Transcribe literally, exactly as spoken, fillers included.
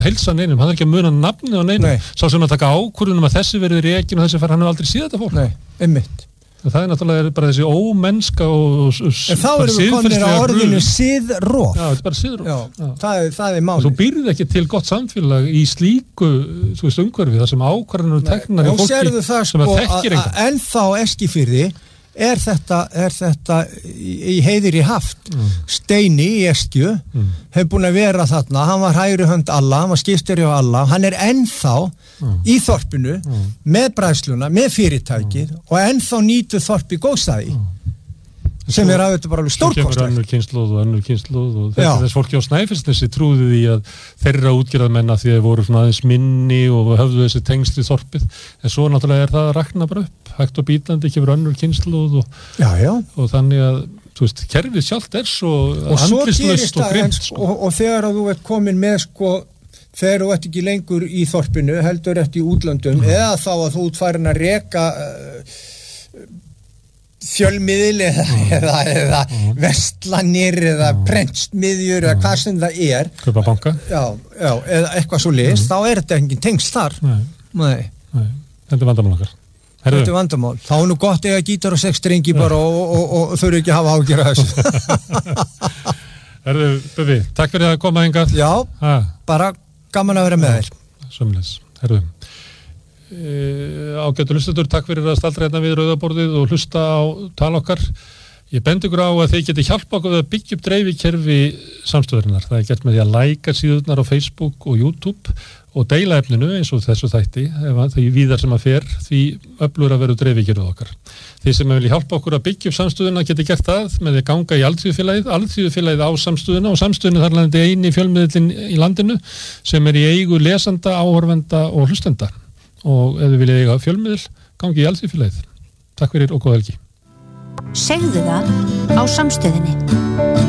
heilsa neinum, hann er ekki að muna nafnið á neinum. Nei. Sá sem að taka ákvörðunum að þessi verður rekin og þessi fær, hann hefur aldrei séð þetta fólk. Nei, einmitt. Það er náttúrulega bara þessi ómennska og en þá erum við konir á orðinu siðrof. Já, þetta er bara siðrof. Já, já. Það, er, það er málið. Þú býrð ekki til gott samfélag í slíku, þú veist, umhverfi, þar sem ákvarðanir og teknar í fólki það, sem að þekkir einhvern. En þá Eskifirði er þetta, er þetta í heiðir í haft. Mm. Steini í Eskju mm. hefur búin að vera þarna, hann var hægri hönd alla, hann var skipstjóri á alla, hann er ennþá mm. í þorpinu mm. með bræðsluna, með fyrirtækið mm. og ennþá nýtur þorpi góðstæði mm. sem er að þetta bara alveg stórkostlegt. Svo kemur önnur kynslóð og önnur kynslóð og þetta er þess fólki á Snæfellsnesi trúði því að þeirra útgerðarmenn að því að þeir voru svona aðeins minni og höfðu þessi tengsl í þorpið, en svo náttúrulega er það að rakna bara upp, hægt og bítandi kemur önnur kynslóð og, já, já. Og þannig að, þú veist, kerfið sjálft er svo andlislaust og grimt. Sko. Og, og þegar að þú ert komin með, sko, þegar þú ert ekki lengur í þorpinu, heldur ert í útlöndum, mm. eða þá að þú ert farin að reka uh, fjölmiðil eða, mm. eða, eða mm. vestlanir eða mm. prentsmiðjur eða hvað sem það er Kaupa banka já, já, eða eitthvað svo list, mm. þá er þetta engin tengsl þar. Nei. Nei. Nei. Þetta er vandamál okkar. Þetta er vandamál. Þá er nú gott eiga gítar og sex strengi bara og, og, og, og þau eru ekki að hafa ágjör að þessu. Herðu, Bubbi, takk fyrir að koma hingað. Já, ha. Bara gaman að vera með þér. Sömuleiðis. Herðu. Uh, ágætu hlustendur, takk fyrir að staldra hérna við rauðaborðið og hlusta á tal okkar. Ég bendi ykkur á að þið geti hjálpa okkur að byggja upp dreifikerfi samstöðurinnar. Það er gert með því að læka síðurnar á Facebook og YouTube og deila efninu eins og þessu þætti því víðar sem að fer því öflugur að vera dreifikerfið okkar. Þið sem vilja hjálpa okkur að byggja upp samstöðuna geti gert það með því að ganga í Alþýðufélagið, Alþýðufélagið á samstöðuna og samstöðuna þar landi eini fjölmiðillinn í landinu sem er í eigu lesanda, áhorfenda og hlustenda. Og ef þið viljið eiga fjölmiðil, gangi í Alþýðufélagið. Takk fyrir og góða helgi. Segðu það á samstöðinni.